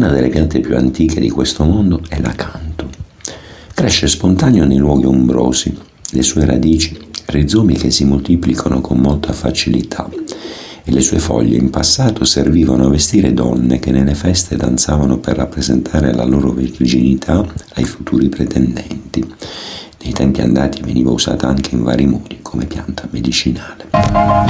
Una delle piante più antiche di questo mondo è l'acanto. Cresce spontaneo nei luoghi ombrosi. Le sue radici, rizomi che si moltiplicano con molta facilità, e le sue foglie in passato servivano a vestire donne che nelle feste danzavano per rappresentare la loro virginità ai futuri pretendenti. Nei tempi andati veniva usata anche in vari modi come pianta medicinale.